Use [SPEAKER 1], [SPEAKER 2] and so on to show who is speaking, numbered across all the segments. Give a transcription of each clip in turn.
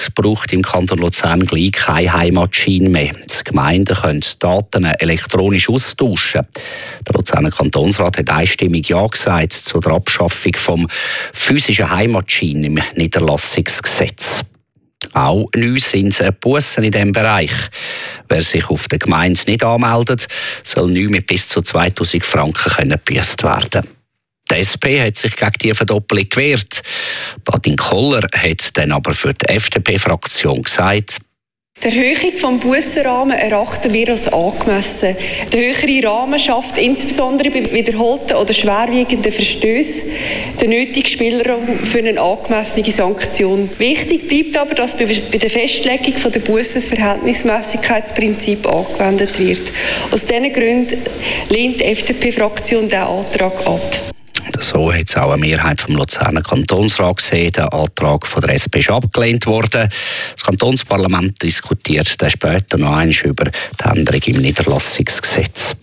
[SPEAKER 1] Es braucht im Kanton Luzern gleich keine Heimatschein mehr. Die Gemeinden können Daten elektronisch austauschen. Der Luzerner Kantonsrat hat einstimmig Ja gesagt zu der Abschaffung vom physischen Heimatschein im Niederlassungsgesetz. Auch neu sind Bussen in diesem Bereich. Wer sich auf der Gemeinde nicht anmeldet, soll neu mit bis zu 2000 Franken gebüsst werden. Die SP hat sich gegen diese Verdoppelung gewehrt. Nadine Koller hat dann aber für die FDP-Fraktion gesagt:
[SPEAKER 2] Die Erhöhung des Bussenrahmens erachten wir als angemessen. Der höhere Rahmen schafft insbesondere bei wiederholten oder schwerwiegenden Verstößen den nötigen Spielraum für eine angemessene Sanktion. Wichtig bleibt aber, dass bei der Festlegung der Bussen das Verhältnismässigkeitsprinzip angewendet wird. Aus diesen Gründen lehnt die FDP-Fraktion diesen Antrag ab.
[SPEAKER 1] So hat es auch eine Mehrheit vom Luzerner Kantonsrat gesehen. Der Antrag von der SP ist abgelehnt worden. Das Kantonsparlament diskutiert dann später noch einmal über die Änderung im Niederlassungsgesetz.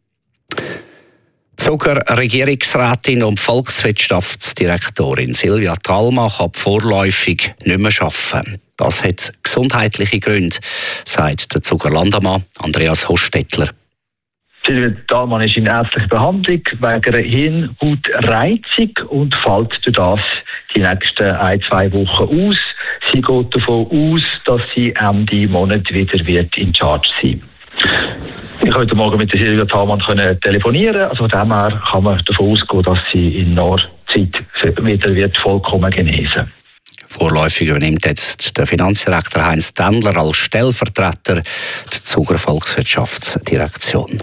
[SPEAKER 1] Zuger-Regierungsrätin und Volkswirtschaftsdirektorin Silvia Thalma kann vorläufig nicht mehr arbeiten. Das hat gesundheitliche Gründe, sagt der Zuger-Landamann Andreas Hostetler.
[SPEAKER 3] Silvia Thalmann ist in ärztlicher Behandlung wegen einer Hirnhautreizung und fällt durch das die nächsten 1-2 Wochen aus. Sie geht davon aus, dass sie Ende Monat wieder in Charge sein wird. Ich konnte heute Morgen mit der Silvia Thalmann telefonieren. Also von dem her kann man davon ausgehen, dass sie in naher Zeit wieder vollkommen genesen wird.
[SPEAKER 1] Vorläufig übernimmt jetzt der Finanzdirektor Heinz Tendler als Stellvertreter die Zuger Volkswirtschaftsdirektion.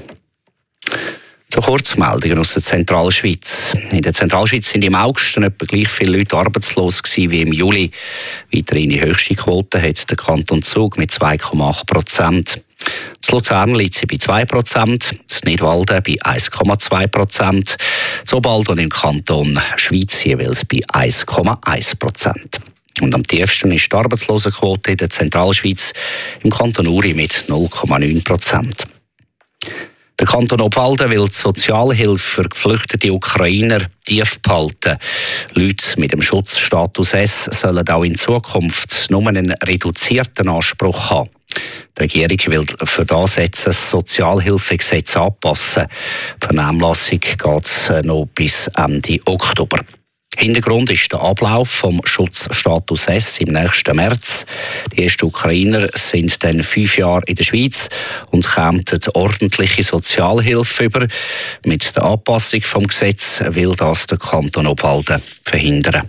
[SPEAKER 1] Zu Kurzmeldungen aus der Zentralschweiz. In der Zentralschweiz sind im August etwa gleich viele Leute arbeitslos gewesen wie im Juli. Weiterhin die höchste Quote hat der Kanton Zug mit 2,8%. Das Luzern liegt sie bei 2%, das Nidwalden bei 1,2%, das Obwalden im Kanton Schweiz jeweils bei 1,1%. Und am tiefsten ist die Arbeitslosenquote in der Zentralschweiz im Kanton Uri mit 0,9%. Der Kanton Obwalden will die Sozialhilfe für geflüchtete Ukrainer tief behalten. Leute mit dem Schutzstatus S sollen auch in Zukunft nur einen reduzierten Anspruch haben. Die Regierung will für das jetzt das Sozialhilfegesetz anpassen. Die Vernehmlassung geht noch bis Ende Oktober. Hintergrund ist der Ablauf vom Schutzstatus S im nächsten März. Die ersten Ukrainer sind dann 5 Jahre in der Schweiz und kämen ordentliche Sozialhilfe über. Mit der Anpassung vom Gesetz will das der Kanton Obwalden verhindern.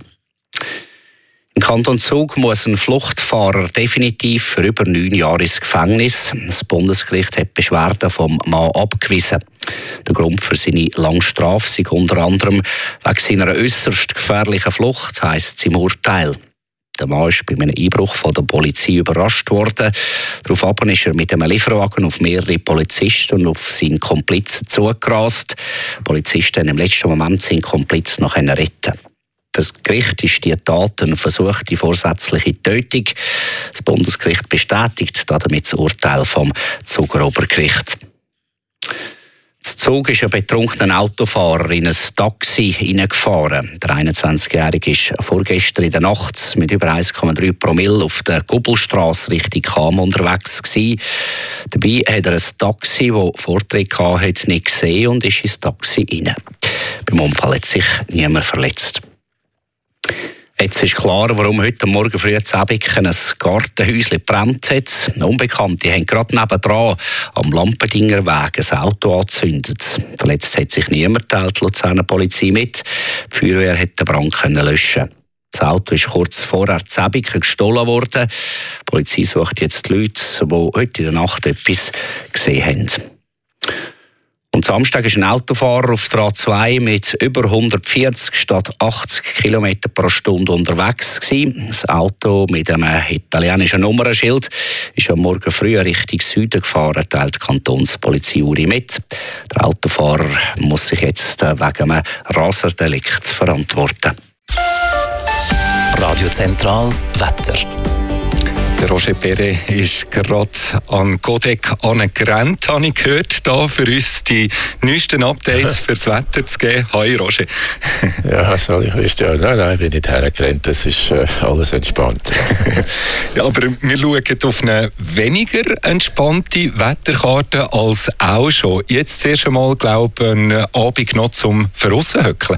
[SPEAKER 1] Im Kanton Zug muss ein Fluchtfahrer definitiv für über 9 Jahre ins Gefängnis. Das Bundesgericht hat Beschwerden vom Mann abgewiesen. Der Grund für seine lange Strafe sei unter anderem wegen seiner äusserst gefährlichen Flucht, heisst es im Urteil. Der Mann ist bei einem Einbruch von der Polizei überrascht worden. Daraufhin ist er mit einem Lieferwagen auf mehrere Polizisten und auf seinen Komplizen zugerast. Die Polizisten haben im letzten Moment seinen Komplizen noch retten. Für das Gericht ist die Tat eine versuchte vorsätzliche Tötung. Das Bundesgericht bestätigt damit das Urteil vom Zuger Obergericht. Das Zug ist ein betrunkener Autofahrer in ein Taxi hineingefahren. Der 21-Jährige war vorgestern in der Nacht mit über 1,3 Promille auf der Gubbelstrasse Richtung Cham unterwegs gewesen. Dabei hat er ein Taxi, das Vortritt hatte, nicht gesehen und ist ins Taxi hinein. Beim Unfall hat sich niemand verletzt. Jetzt ist klar, warum heute Morgen früh in Säbiken ein Gartenhäuschen gebrannt hat. Unbekannte haben gerade nebendran am Lampendingerweg ein Auto angezündet. Verletzt hat sich niemand, teilt die Luzerner Polizei mit. Die Feuerwehr konnte den Brand löschen. Das Auto ist kurz vorher in Säbiken gestohlen worden. Die Polizei sucht jetzt die Leute, die heute in der Nacht etwas gesehen haben. Und Samstag war ein Autofahrer auf der A2 mit über 140 statt 80 km pro Stunde unterwegs gewesen. Das Auto mit einem italienischen Nummernschild ist am Morgen früh Richtung Süden gefahren, teilt die Kantonspolizei Uri mit. Der Autofahrer muss sich jetzt wegen einem Raserdelikt verantworten.
[SPEAKER 4] Radio Zentral Wetter. Der Roger Perret ist gerade an Godec angerannt, habe ich gehört, da für uns die neuesten Updates fürs Wetter zu geben. Hi Roger.
[SPEAKER 5] Ja, sorry Christian. Nein, ich bin nicht hergerannt, das ist alles entspannt.
[SPEAKER 4] Ja, aber wir schauen auf eine weniger entspannte Wetterkarte als auch schon. Jetzt zuerst einmal, glaube ich, einen Abend noch zum Verrussenhöckeln.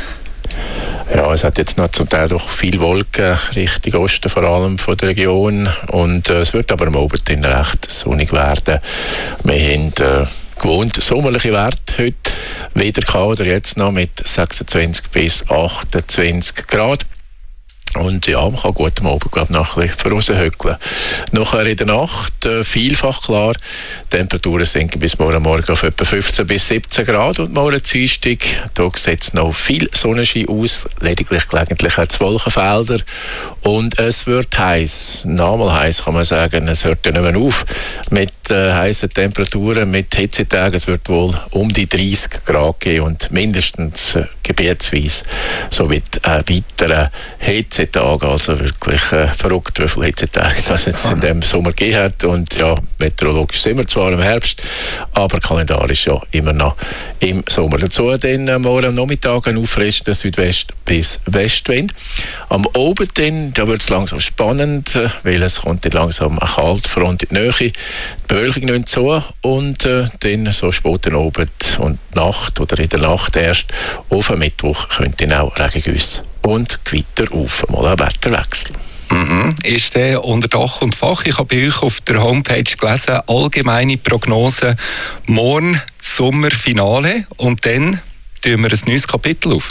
[SPEAKER 5] Ja, es hat jetzt noch zum Teil doch viel Wolken Richtung Osten, vor allem von der Region. Und es wird aber am Abend recht sonnig werden. Wir haben gewohnt sommerliche Werte heute wieder gehabt, oder jetzt noch mit 26 bis 28 Grad. Und ja, man kann gut am Abend, glaube ich, noch ein bisschen raushöckeln. Nachher in der Nacht vielfach klar, Temperaturen sinken bis morgen auf etwa 15 bis 17 Grad. Und morgen Dienstag, da sieht es noch viel Sonnenschein aus, lediglich gelegentlich auch Wolkenfelder. Und es wird heiß, nochmal heiß kann man sagen, es hört ja nicht mehr auf mit heißen Temperaturen, mit Hitzetagen. Es wird wohl um die 30 Grad gehen und mindestens gebietsweise so mit weiteren Hitzetage, also wirklich verrückt, wie viele Hitzetage das jetzt in diesem Sommer gegeben hat. Und ja, meteorologisch sind wir zwar im Herbst, aber kalendarisch ja immer noch im Sommer. Dazu dann morgen am Nachmittag ein auffrischender Südwest- bis Westwind. Am Abend dann, da wird es langsam spannend, weil es kommt dann langsam eine Kaltfront in die Nähe. Die Bewölkung nimmt zu und dann so spät Abend und Nacht oder in der Nacht erst auf am Mittwoch könnte dann auch Regengüsse und Gewitter auf. Mal ein Wetterwechsel.
[SPEAKER 4] Ist der unter Dach und Fach? Ich habe bei euch auf der Homepage gelesen, allgemeine Prognose, morgen Sommerfinale und dann tun wir ein neues Kapitel auf.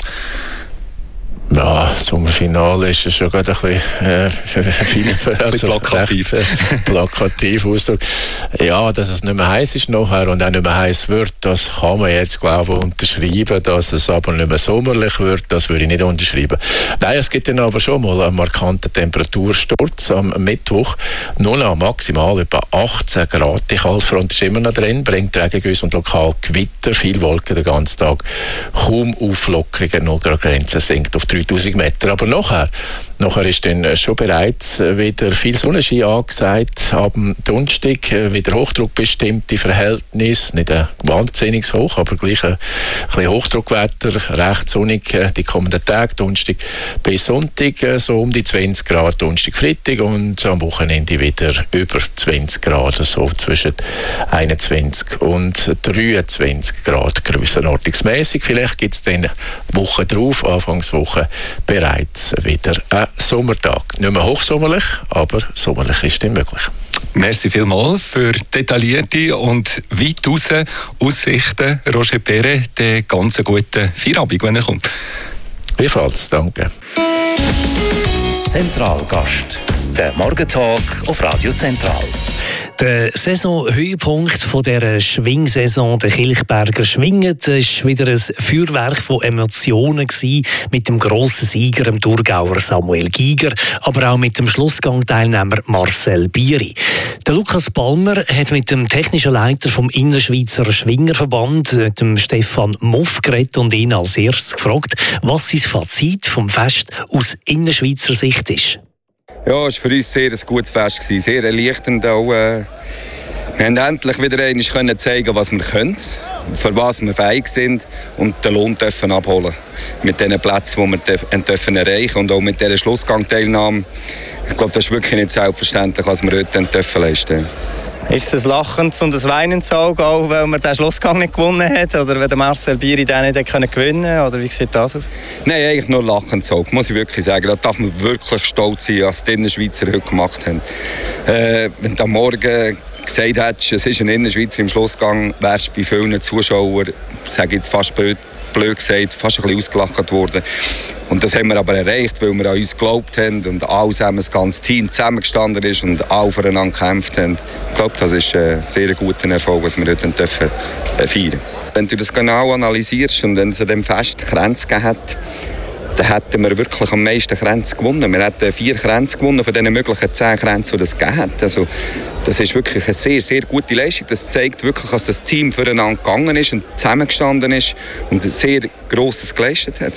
[SPEAKER 5] Ja, Sommerfinale ist schon gerade ein bisschen plakativ Ausdruck. Ja, dass es nicht mehr heiß ist nachher und auch nicht mehr heiß wird, das kann man jetzt, glaube ich, unterschreiben. Dass es aber nicht mehr sommerlich wird, das würde ich nicht unterschreiben. Nein, es gibt dann aber schon mal einen markanten Temperatursturz am Mittwoch. Nur noch maximal etwa 18 Grad. Die Kaltfront ist immer noch drin, bringt Regengüsse und lokal Gewitter, viel Wolken den ganzen Tag. Kaum Auflockerungen, 0 Grad Grenze sinkt auf 3000 Meter. Aber nachher ist dann schon bereits wieder viel Sonnenschein angesagt. Am Donnerstag wieder hochdruckbestimmte Verhältnisse, nicht ein wahnsinniges Hoch, aber gleich ein bisschen Hochdruckwetter, recht sonnig die kommenden Tage, Donnerstag bis Sonntag, so um die 20 Grad, Donnerstag, Freitag und am Wochenende wieder über 20 Grad, so zwischen 21 und 23 Grad grössenordnungsmäßig. Vielleicht gibt es dann Woche drauf, Anfangswoche, bereits wieder ein Sommertag. Nicht mehr hochsommerlich, aber sommerlich ist dann möglich.
[SPEAKER 4] Merci vielmals für detaillierte und weit raus Aussichten. Roger Perret, den ganz guten Feierabend, wenn er kommt.
[SPEAKER 5] Ebenfalls, danke.
[SPEAKER 6] Zentralgast, der Morgentag auf Radio Zentral.
[SPEAKER 7] Der Saisonhöhepunkt von dieser Schwingsaison, der Kilchberger Schwingen, das war wieder ein Feuerwerk von Emotionen mit dem grossen Sieger, dem Thurgauer Samuel Giger, aber auch mit dem Schlussgang-Teilnehmer Marcel Bieri. Der Lukas Palmer hat mit dem technischen Leiter vom Innerschweizer Schwingerverband, dem Stefan Muff, geredet und ihn als erstes gefragt, was sein Fazit vom Fest aus Innerschweizer Sicht ist.
[SPEAKER 8] Ja, es war für uns sehr ein gutes Fest, sehr erleichternd auch. Wir haben endlich wieder einmal zeigen, was wir können, für was wir fähig sind und den Lohn dürfen abholen. Mit den Plätzen, die wir dürfen erreichen und auch mit dieser Schlussgangteilnahme. Ich glaube, das ist wirklich nicht selbstverständlich, was wir heute dürfen leisten.
[SPEAKER 9] Ist es ein lachendes und ein weinendes Auge, auch weil man den Schlussgang nicht gewonnen hat? Oder wenn der Marcel Bieri den nicht gewinnen konnte? Oder wie sieht das aus?
[SPEAKER 8] Nein, eigentlich nur lachendes Auge, muss ich wirklich sagen. Da darf man wirklich stolz sein, was die Innerschweizer heute gemacht haben. Wenn du am Morgen gesagt hättest, es ist ein Innerschweizer im Schlussgang, wärst du bei vielen Zuschauern, sage ich jetzt fast blöd gesagt, fast ein bisschen ausgelacht worden. Und das haben wir aber erreicht, weil wir an uns geglaubt haben und alle zusammen, das ganze Team zusammengestanden ist und alle füreinander gekämpft haben. Ich glaube, das ist ein sehr guter Erfolg, was wir heute feiern dürfen. Wenn du das genau analysierst und wenn es an dem Fest Kränze gegeben hat, dann hätten wir wirklich am meisten Kränze gewonnen. Wir hätten 4 Kränze gewonnen von den möglichen 10 Kränzen, die es gegeben hat. Also, das ist wirklich eine sehr, sehr gute Leistung. Das zeigt wirklich, dass das Team füreinander gegangen ist und zusammengestanden ist und ein sehr Grosses geleistet hat.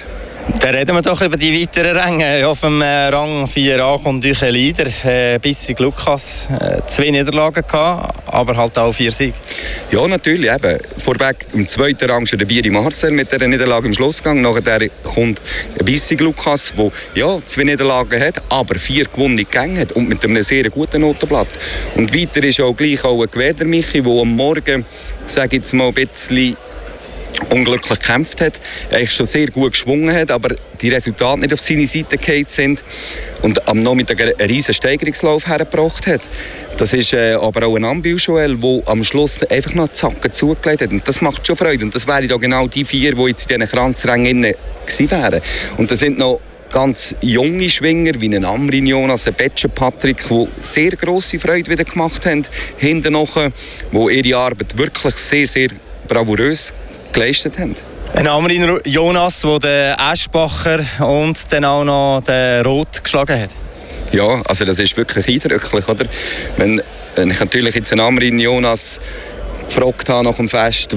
[SPEAKER 9] Dann reden wir doch über die weiteren Ränge. Auf dem Rang 4a kommt ein Leader, Bissig Lukas, 2 Niederlagen gehabt, aber halt auch 4 Siege.
[SPEAKER 8] Ja, natürlich. Eben. Vorweg im zweiten Rang schon der Bieri Marcel mit dieser Niederlage im Schlussgang. Nachher kommt Bissig Lukas, der ja 2 Niederlagen hat, aber 4 gewonnene Gänge hat und mit einem sehr guten Notenblatt. Und weiter ist auch gleich auch ein Gewerder Michi, der am Morgen, sage ich jetzt mal, ein bisschen unglücklich gekämpft hat, eigentlich schon sehr gut geschwungen hat, aber die Resultate nicht auf seine Seite gefallen sind und am Nachmittag einen riesen Steigerungslauf hergebracht hat. Das ist aber auch ein Ambil-Joel, der am Schluss einfach noch Zacken zugelegt hat. Und das macht schon Freude. Und das wären da genau die 4, die jetzt in diesen Kranzrängen gewesen wären. Und da sind noch ganz junge Schwinger, wie ein Amrin Jonas, ein Betscher Patrick, die sehr grosse Freude wieder gemacht haben, hinten noch, die ihre Arbeit wirklich sehr, sehr bravourös geleistet haben.
[SPEAKER 9] Ein Amrin Jonas, der den Eschbacher und dann auch noch den Roth geschlagen hat.
[SPEAKER 8] Ja, also das ist wirklich eindrücklich, oder? Wenn ich natürlich jetzt einen Amrin Jonas gefragt habe nach dem Fest,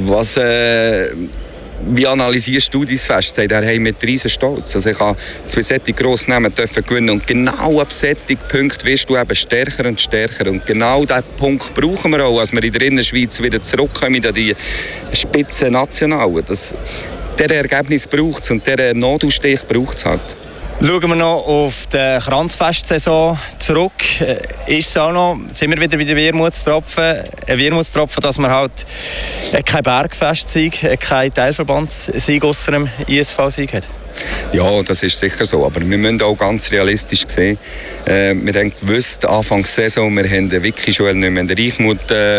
[SPEAKER 8] wie analysierst du dein Fest? Sagt er, hey, mit riesen Stolz. Also ich habe 2 solche Grossnamen gewinnen und genau ab solchen Punkten wirst du eben stärker und stärker. Und genau diesen Punkt brauchen wir auch, als wir in der Innerschweiz wieder zurückkommen an die Spitze Nationalen. Dieser Ergebnis braucht es und dieser Nadelstich braucht es halt.
[SPEAKER 9] Schauen wir noch auf die Kranzfestsaison zurück. Ist es auch noch, sind wir wieder bei den Wermutstropfen? Ein Wermutstropfen, dass man halt kein Bergfestsieg, kein Teilverbandssieg ausser dem ISV-Sieg hat?
[SPEAKER 8] Ja, das ist sicher so. Aber wir müssen auch ganz realistisch sehen. Wir haben gewusst, Anfangs Saison, wir haben den Vicky Joel nicht mehr, den Reichmut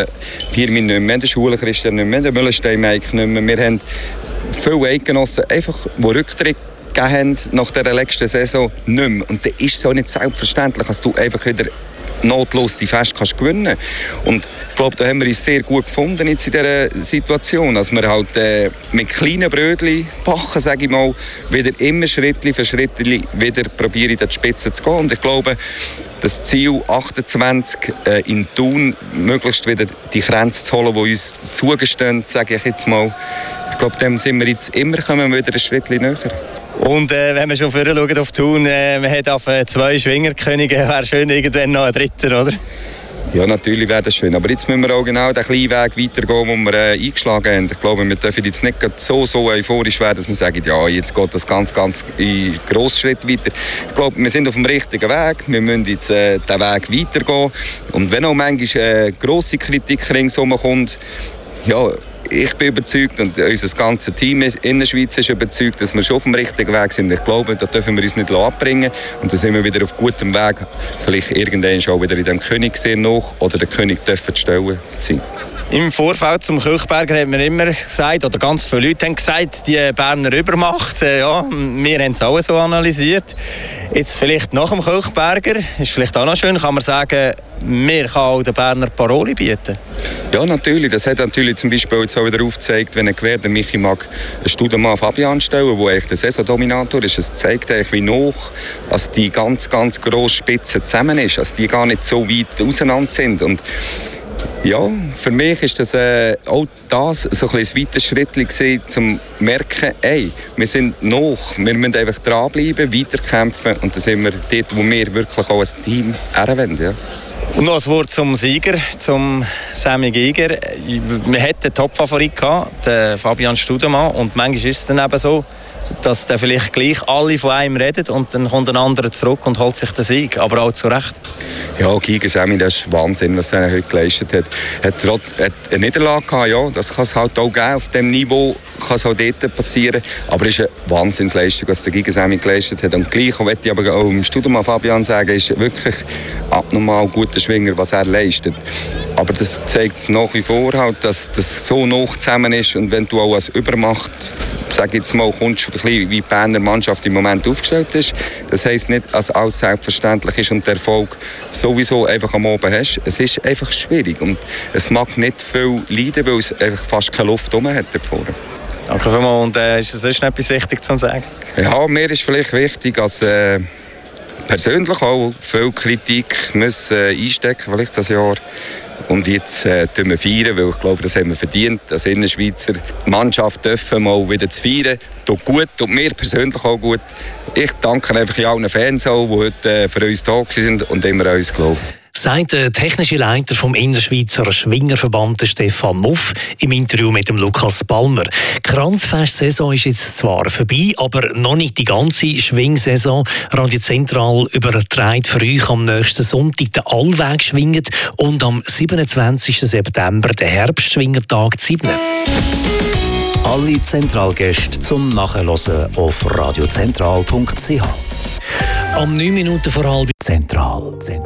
[SPEAKER 8] Pirmin nicht mehr, den Schulen Christian nicht mehr, den Müllenstein Mike nicht mehr. Wir haben viele Eidgenossen, einfach, die Rücktritt gegeben nach dieser letzten Saison, nicht mehr. Und dann ist es auch nicht selbstverständlich, dass du einfach wieder notlos die Fest kannst gewinnen. Und ich glaube, da haben wir uns sehr gut gefunden jetzt in dieser Situation, dass wir halt mit kleinen Brötchen backen, sage ich mal, wieder immer Schrittchen für Schrittchen wieder probieren, in die Spitze zu gehen. Und ich glaube, das Ziel 28 in Thun, möglichst wieder die Grenze zu holen, die uns zugestehen, sage ich jetzt mal. Ich glaube, dem sind wir jetzt immer, kommen wir wieder ein Schrittchen näher.
[SPEAKER 9] Und wenn wir schon vorher schauen auf Thun, man hat auf 2 Schwingerkönige, wäre schön irgendwann noch ein dritter, oder?
[SPEAKER 8] Ja, natürlich wäre das schön. Aber jetzt müssen wir auch genau den kleinen Weg weitergehen, den wir eingeschlagen haben. Ich glaube, wir dürfen jetzt nicht so euphorisch werden, dass wir sagen, ja, jetzt geht das ganz in grossen Schritt weiter. Ich glaube, wir sind auf dem richtigen Weg. Wir müssen jetzt den Weg weitergehen. Und wenn auch manchmal grosse Kritik ringsherum kommt, ja, ich bin überzeugt und unser ganzes Team in der Schweiz ist überzeugt, dass wir schon auf dem richtigen Weg sind. Ich glaube, da dürfen wir uns nicht abbringen. Und da sind wir wieder auf gutem Weg, vielleicht irgendwann schon wieder in dem König sehr nach oder der König dürfen stellen sein.
[SPEAKER 9] Im Vorfeld zum Kirchberger hat man immer gesagt, oder ganz viele Leute haben gesagt, die Berner Übermacht, ja, wir haben es auch so analysiert. Jetzt vielleicht nach dem Kirchberger, ist vielleicht auch noch schön, kann man sagen, wir kann auch den Berner Paroli bieten.
[SPEAKER 8] Ja, natürlich. Das hat natürlich zum Beispiel jetzt auch wieder aufgezeigt, wenn ein Gewehr, Michi mag einen Studemann Fabian stellen, der eigentlich der Saisondominator ist. Es zeigt eigentlich, wie noch als die ganz grosse Spitze zusammen ist, dass die gar nicht so weit auseinander sind. Und ja, für mich ist das auch das so ein weiteres Schritt gewesen, um zu merken, ey, wir sind noch, wir müssen einfach dranbleiben, weiterkämpfen und dann sind wir dort, wo wir wirklich auch als Team herwollen. Ja.
[SPEAKER 9] Und noch ein Wort zum Sieger, zum Sammy Giger. Wir hatten den Top-Favorit gehabt, den Fabian Studemann, und manchmal ist es dann eben so, dass dann vielleicht gleich alle von einem reden und dann kommt ein anderer zurück und holt sich den Sieg, aber auch zu Recht. Ja,
[SPEAKER 8] Giger Sammy, das ist Wahnsinn, was er heute geleistet hat. Er hat eine Niederlage gehabt, ja, das kann es halt auch geben, auf diesem Niveau kann es auch dort passieren, aber es ist eine Wahnsinnsleistung, was der Giger Sammy geleistet hat. Und gleich möchte ich aber auch im Studium Fabian sagen, ist wirklich abnormal guter Schwinger, was er leistet. Aber das zeigt nach wie vor halt, dass das so nah zusammen ist und wenn du auch als Übermacht, sag jetzt mal, kommst, ein bisschen wie die Berner Mannschaft im Moment aufgestellt ist. Das heisst nicht, dass alles selbstverständlich ist und der Erfolg sowieso einfach am Oben hast. Es ist einfach schwierig und es mag nicht viel leiden, weil es einfach fast keine Luft rum hat davor.
[SPEAKER 9] Danke vielmals. Und ist das sonst noch etwas wichtig zu sagen?
[SPEAKER 8] Ja, mir ist vielleicht wichtig, dass persönlich auch viel Kritik müssen einstecken, vielleicht das Jahr. Und jetzt tun wir feiern, weil ich glaube, das haben wir verdient. Als Innerschweizer Mannschaft dürfen mal wieder zu feiern. Tut gut, tut mir persönlich auch gut. Ich danke einfach allen Fans, die heute für uns da waren und immer an uns glauben.
[SPEAKER 7] Sagt der technische Leiter vom Innerschweizer Schwingerverband Stefan Muff im Interview mit dem Lukas Palmer. Die Kranzfest-Saison ist jetzt zwar vorbei, aber noch nicht die ganze Schwingsaison. Radio Zentral überträgt für euch am nächsten Sonntag den Allweg schwinget und am 27. September den Herbstschwingertag zu Sydney.
[SPEAKER 6] Alle Zentralgäste zum Nachhören auf radiozentral.ch.
[SPEAKER 7] Am 9 Minuten vor halb
[SPEAKER 6] Zentral.